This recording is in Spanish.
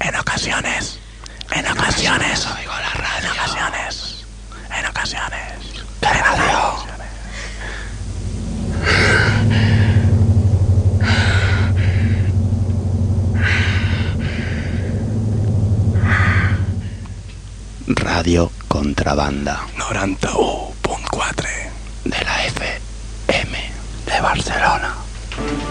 En ocasiones oigo la radio. En ocasiones. ¿Qué radio? Radio Contrabanda 91.4 de la FM de Barcelona.